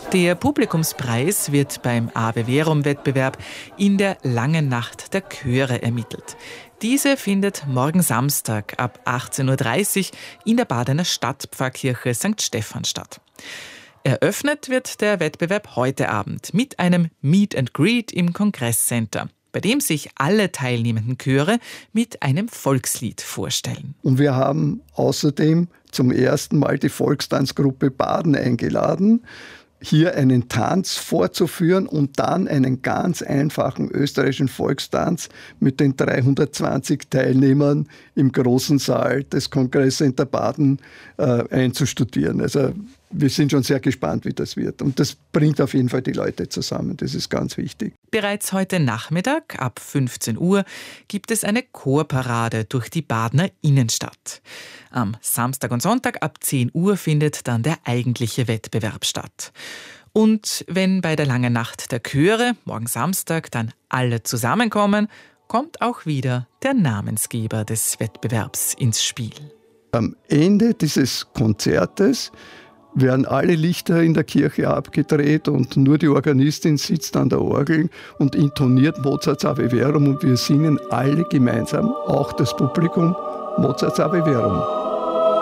Der Publikumspreis wird beim Ave Verum-Wettbewerb in der Langen Nacht der Chöre ermittelt. Diese findet morgen Samstag ab 18.30 Uhr in der Badener Stadtpfarrkirche St. Stephan statt. Eröffnet wird der Wettbewerb heute Abend mit einem Meet and Greet im Kongresscenter, bei dem sich alle teilnehmenden Chöre mit einem Volkslied vorstellen. Und wir haben außerdem zum ersten Mal die Volkstanzgruppe Baden eingeladen, hier einen Tanz vorzuführen und dann einen ganz einfachen österreichischen Volkstanz mit den 320 Teilnehmern im großen Saal des Kongresscenter Baden einzustudieren. Also wir sind schon sehr gespannt, wie das wird. Und das bringt auf jeden Fall die Leute zusammen. Das ist ganz wichtig. Bereits heute Nachmittag ab 15 Uhr gibt es eine Chorparade durch die Badener Innenstadt. Am Samstag und Sonntag ab 10 Uhr findet dann der eigentliche Wettbewerb statt. Und wenn bei der Langen Nacht der Chöre morgen Samstag dann alle zusammenkommen, kommt auch wieder der Namensgeber des Wettbewerbs ins Spiel. Am Ende dieses Konzertes werden alle Lichter in der Kirche abgedreht und nur die Organistin sitzt an der Orgel und intoniert Mozarts Ave Verum und wir singen alle gemeinsam, auch das Publikum, Mozarts Ave Verum.